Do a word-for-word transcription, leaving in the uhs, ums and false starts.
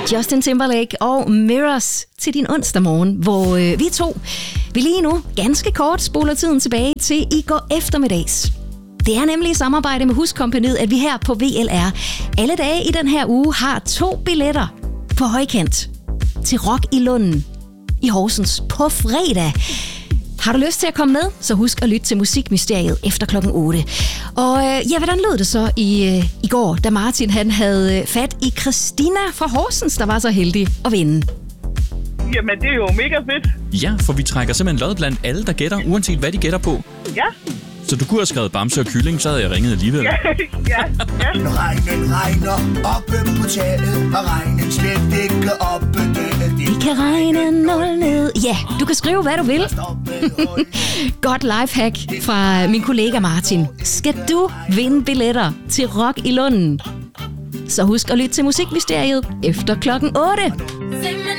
Justin Timberlake og Mirrors til din onsdag morgen, hvor øh, vi to, vi lige nu ganske kort spoler tiden tilbage til i går eftermiddags. Det er nemlig i samarbejde med Huskompagniet, at vi her på V L R alle dage i den her uge har to billetter på højkant til Rock i Lunden i Horsens på fredag. Har du lyst til at komme med, så husk at lytte til Musikmysteriet efter klokken otte. Og øh, ja, hvordan lød det så i, øh, i går, da Martin han havde fat i Christina fra Horsens, der var så heldig at vinde? Jamen, det er jo mega fedt. Ja, for vi trækker simpelthen lod blandt alle, der gætter, uanset hvad de gætter på. Ja. Så du kunne have skrevet bamse og kylling, så havde jeg ringet alligevel. Ja, ja, ja. Regnen regner oppe på taget, og regnen slet ikke oppe det. Det kan regne nul ned. Ja, du kan skrive, hvad du vil. Godt lifehack fra min kollega Martin. Skal du vinde billetter til Rock i Lunden? Så husk at lytte til Musikmysteriet efter klokken otte.